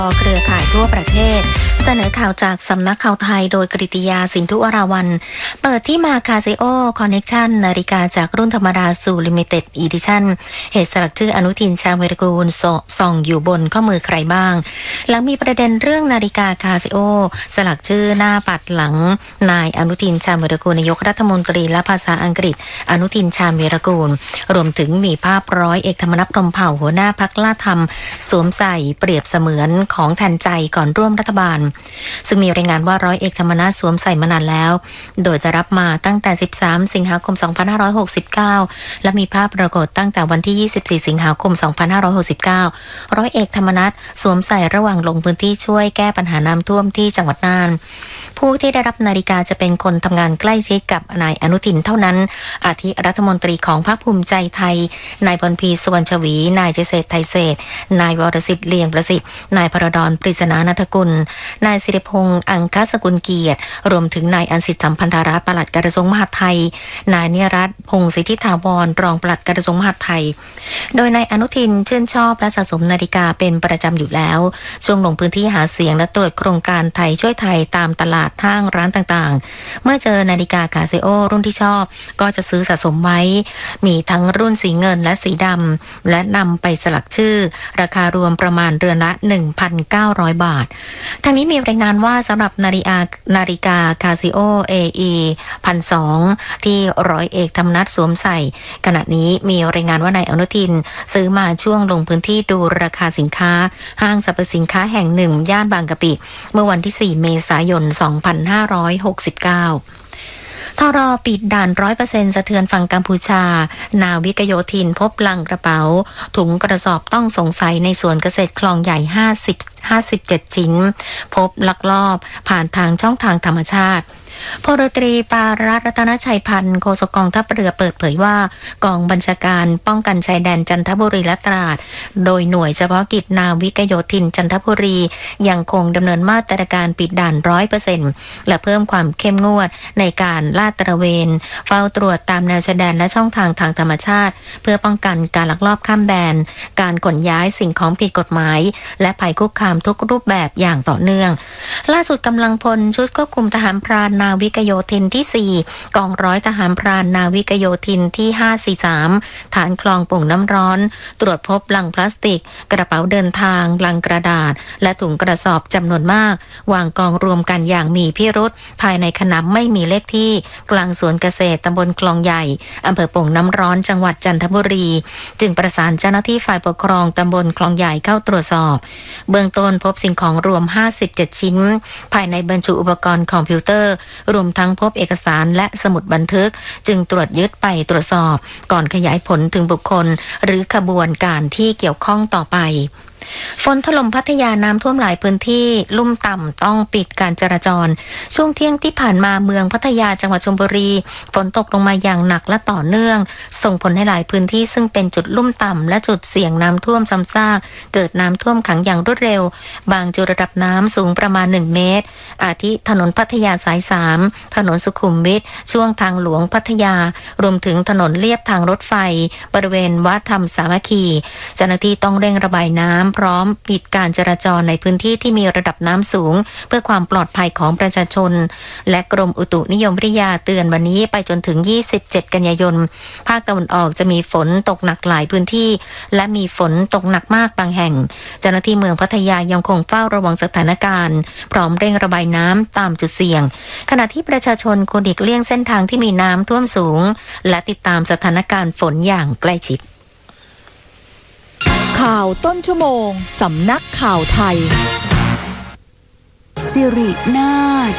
เครือข่ายทั่วประเทศเสนอข่าวจากสำนักข่าวไทยโดยกฤติยาสินธุวราวัลย์เปิดที่มาคาซิโอคอนเนคชั่นนาฬิกาจากรุ่นธรรมดาสู่ลิมิเต็ดอีดิชั่นเหตุสลักชื่ออนุทินชาญวีรกูลส่องอยู่บนข้อมือใครบ้างหลังมีประเด็นเรื่องนาฬิกาคาซิโอสลักชื่อหน้าปัดหลังนายอนุทินชาญวีรกูลนายกรัฐมนตรีและภาษาอังกฤษอนุทินชาญวีรกูลรวมถึงมีภาพร้อยเอกธรรมนัส พรหมเผ่าหัวหน้าพรรคล่าธรรมสวมใส่เปรียบเสมือนของแทนใจก่อนร่วมรัฐบาลซึ่งมีรายงานว่าร้อยเอกธรรมนัสสวมใส่มานานแล้วโดยได้รับมาตั้งแต่13สิงหาคม2569และมีภาพปรากฏตั้งแต่วันที่24สิงหาคม2569ร้อยเอกธรรมนัสสวมใส่ระหว่างลงพื้นที่ช่วยแก้ปัญหาน้ำท่วมที่จังหวัดน่านผู้ที่ได้รับนาฬิกาจะเป็นคนทำงานใกล้ชิดกับนายอนุทินเท่านั้นอาทิรัฐมนตรีของพรรคภูมิใจไทยนายพลพีสุวรรณชวีนายเจษฎไทยเศรษฐ์นายวรสิทธิ์เลียงประสิทธิ์นายพรดรปริศนานัฐกุลนายสิริพงษ์อังคสกุลเกียรติรวมถึงนายอันสิทธิ์สัมพันธารัตน์ปลัดกระทรวงมหาดไทยนายเนรัตน์พงศ์สิทธิถาวรรองปลัดกระทรวงมหาดไทยโดยนายอนุทินชื่นชอบและสะสมนาฬิกาเป็นประจำอยู่แล้วช่วงลงพื้นที่หาเสียงและตรวจโครงการไทยช่วยไทยตามตลาดห้างร้านต่างๆเมื่อเจอนาฬิกาคาซิโอรุ่นที่ชอบก็จะซื้อสะสมไว้มีทั้งรุ่นสีเงินและสีดำและนำไปสลักชื่อราคารวมประมาณเรือนละ 1,900 บาททางนี้มีรายงานว่าสำหรับนาฬิกาคาซิโอ AE 1,200 ที่ร้อยเอกธรรมนัสสวมใส่ขณะนี้มีรายงานว่านายอนุทินซื้อมาช่วงลงพื้นที่ดูราคาสินค้าห้างสรรพสินค้าแห่งหนึ่งย่านบางกะปิเมื่อวันที่4เมษายน2569ทรปิดด่าน 100% สะเทือนฝั่งกัมพูชานาวิกโยธินพบลังกระเป๋าถุงกระสอบต้องสงสัยในสวนเกษตรคลองใหญ่57 ชิ้นพบลักลอบผ่านทางช่องทางธรรมชาติพลเรือตรีปารัตน์รัตนชัยพันธ์โฆษกกองทัพเรือเปิดเผยว่ากองบัญชาการป้องกันชายแดนจันทบุรีและตราดโดยหน่วยเฉพาะกิจนาวิกโยธินจันทบุรียังคงดำเนินมาตรการปิดด่าน 100% และเพิ่มความเข้มงวดในการลาดตระเวนเฝ้าตรวจตามแนวชายแดนและช่องทางทางธรรมชาติเพื่อป้องกันการลักลอบข้ามแดนการขนย้ายสิ่งของผิดกฎหมายและภัยคุกคามทุกรูปแบบอย่างต่อเนื่องล่าสุดกำลังพลชุดควบคุมทหารพรานนาวิกโยธินที่4กองร้อยทหารพรานนาวิกโยธินที่543ฐานคลองโป่งน้ำร้อนตรวจพบลังพลาสติกกระเป๋าเดินทางลังกระดาษและถุงกระสอบจำนวนมากวางกองรวมกันอย่างมีพิรุธภายในขนำไม่มีเลขที่กลางสวนเกษตรตำบลคลองใหญ่อำเภอโป่งน้ำร้อนจังหวัดจันทบุรีจึงประสานเจ้าหน้าที่ฝ่ายปกครองตำบลคลองใหญ่เข้าตรวจสอบเบื้องต้นพบสิ่งของรวม57ชิ้นภายในบรรจุอุปกรณ์คอมพิวเตอร์รวมทั้งพบเอกสารและสมุดบันทึกจึงตรวจยึดไปตรวจสอบก่อนขยายผลถึงบุคคลหรือขบวนการที่เกี่ยวข้องต่อไปฝนถล่มพัทยาน้ำท่วมหลายพื้นที่ลุ่มต่ำต้องปิดการจราจรช่วงเที่ยงที่ผ่านมาเมืองพัทยาจังหวัดชลบุรีฝนตกลงมาอย่างหนักและต่อเนื่องส่งผลให้หลายพื้นที่ซึ่งเป็นจุดลุ่มต่ำและจุดเสี่ยงน้ำท่วมซ้ำซากเกิดน้ำท่วมขังอย่างรวดเร็วบางจุดระดับน้ำสูงประมาณ1เมตรอาทิถนนพัทยาสาย3ถนนสุขุมวิทช่วงทางหลวงพัทยารวมถึงถนนเลียบทางรถไฟบริเวณวัดธรรมสามัคคีเจ้าหน้าที่ต้องเร่งระบายน้ำพร้อมปิดการจราจรในพื้นที่ที่มีระดับน้ำสูงเพื่อความปลอดภัยของประชาชนและกรมอุตุนิยมวิทยาเตือนวันนี้ไปจนถึง27กันยายนภาคตะวันออกจะมีฝนตกหนักหลายพื้นที่และมีฝนตกหนักมากบางแห่งเจ้าหน้าที่เมืองพัทยายังคงเฝ้าระวังสถานการณ์พร้อมเร่งระบายน้ำตามจุดเสี่ยงขณะที่ประชาชนควรหลีกเลี่ยงเส้นทางที่มีน้ำท่วมสูงและติดตามสถานการณ์ฝนอย่างใกล้ชิดข่าวต้นชั่วโมงสำนักข่าวไทยสิรินาถ